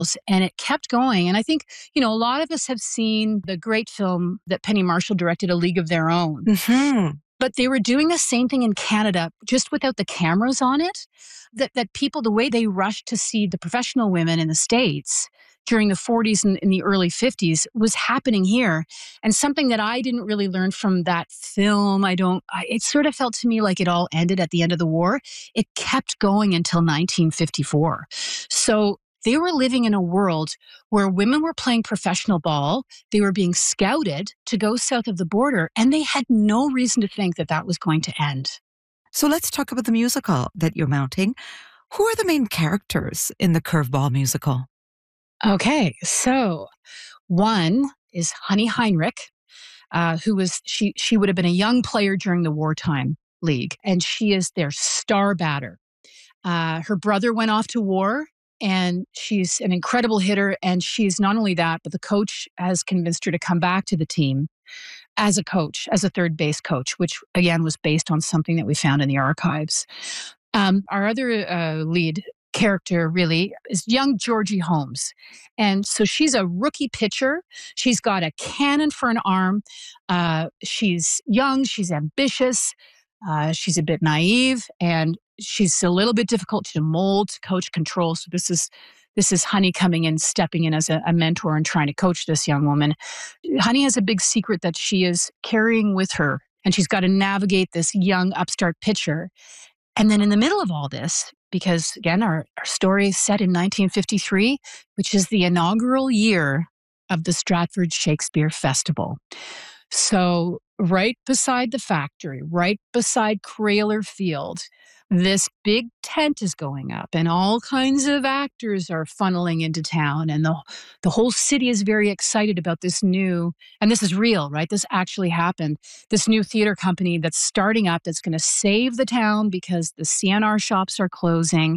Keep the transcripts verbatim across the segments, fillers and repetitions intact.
And it kept going. And I think, you know, a lot of us have seen the great film that Penny Marshall directed, A League of Their Own. Mm-hmm. But they were doing the same thing in Canada, just without the cameras on it. That that people, the way they rushed to see the professional women in the States during the forties and in the early fifties was happening here. And something that I didn't really learn from that film, I don't, I, it sort of felt to me like it all ended at the end of the war. It kept going until nineteen fifty-four. So they were living in a world where women were playing professional ball. They were being scouted to go south of the border, and they had no reason to think that that was going to end. So let's talk about the musical that you're mounting. Who are the main characters in the Curveball musical? Okay, so one is Honey Heinrich, uh, who was she she would have been a young player during the wartime league, and she is their star batter. Uh, her brother went off to war, and she's an incredible hitter. And she's not only that, but the coach has convinced her to come back to the team as a coach, as a third base coach, which again was based on something that we found in the archives. Um, our other uh, lead character really is young Georgie Holmes. And so she's a rookie pitcher. She's got a cannon for an arm. Uh, she's young, she's ambitious, uh, she's a bit naive, and she's a little bit difficult to mold, to coach, control. So this is this is Honey coming in, stepping in as a, a mentor and trying to coach this young woman. Honey has a big secret that she is carrying with her, and she's got to navigate this young upstart pitcher. And then in the middle of all this, because again, our, our story is set in nineteen fifty-three, which is the inaugural year of the Stratford Shakespeare Festival. So right beside the factory, right beside Craylor Field, this big tent is going up, and all kinds of actors are funneling into town, and the the whole city is very excited about this new, and this is real, right? This actually happened. This new theater company that's starting up, that's going to save the town because the C N R shops are closing.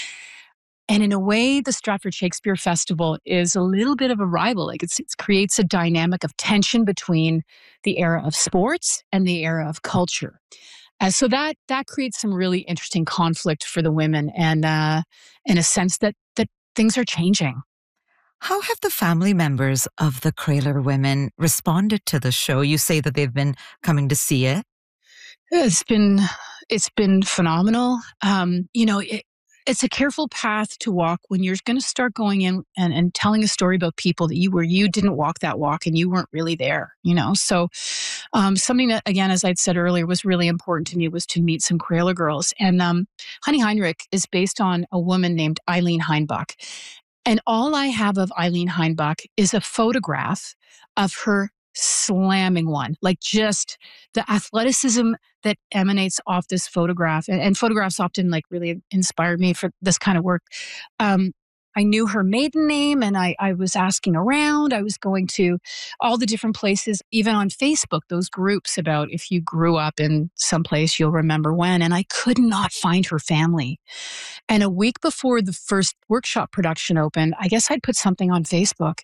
And in a way, the Stratford Shakespeare Festival is a little bit of a rival. Like it's, it creates a dynamic of tension between the era of sports and the era of culture. Uh, so that that creates some really interesting conflict for the women, and uh, in a sense that that things are changing. How have the family members of the Craylor women responded to the show? You say that they've been coming to see it. It's been it's been phenomenal. Um, you know, it, it's a careful path to walk when you're going to start going in and, and telling a story about people that you were you didn't walk that walk and you weren't really there. You know, so um, something that again, as I'd said earlier, was really important to me was to meet some Craylor girls. And um, Honey Heinrich is based on a woman named Eileen Heinbach. And all I have of Eileen Heinbach is a photograph of her slamming one, like just the athleticism that emanates off this photograph. And, and photographs often like really inspired me for this kind of work. Um, I knew her maiden name, and I, I was asking around. I was going to all the different places, even on Facebook, those groups about if you grew up in some place, you'll remember when. And I could not find her family. And a week before the first workshop production opened, I guess I'd put something on Facebook,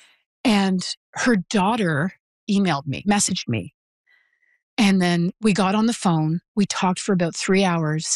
and her daughter emailed me, messaged me. And then we got on the phone. We talked for about three hours.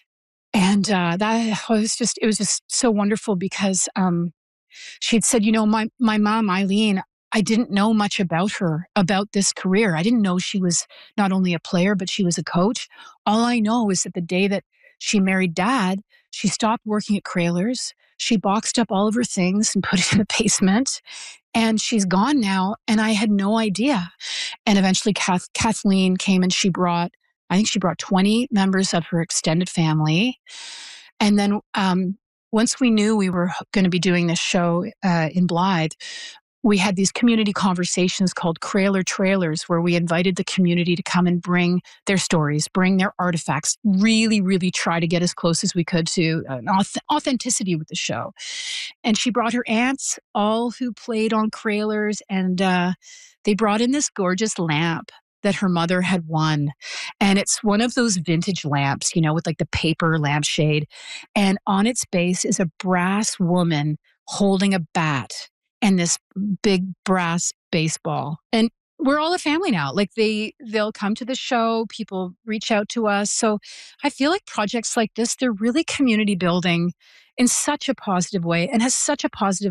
And uh, that was just, it was just so wonderful because um, she'd said, you know, my, my mom, Eileen, I didn't know much about her, about this career. I didn't know she was not only a player, but she was a coach. All I know is that the day that she married Dad, she stopped working at Craylor's. She boxed up all of her things and put it in the basement. And she's gone now. And I had no idea. And eventually Kath, Kathleen came and she brought, I think she brought twenty members of her extended family. And then um, once we knew we were going to be doing this show uh, in Blythe, we had these community conversations called Craylor Trailers, where we invited the community to come and bring their stories, bring their artifacts, really, really try to get as close as we could to an auth- authenticity with the show. And she brought her aunts, all who played on Craylors, and uh, they brought in this gorgeous lamp that her mother had won. And it's one of those vintage lamps, you know, with like the paper lampshade. And on its base is a brass woman holding a bat and this big brass baseball. And we're all a family now. Like they, they'll come to the show, people reach out to us. So I feel like projects like this, they're really community building. in such a positive way and has such a positive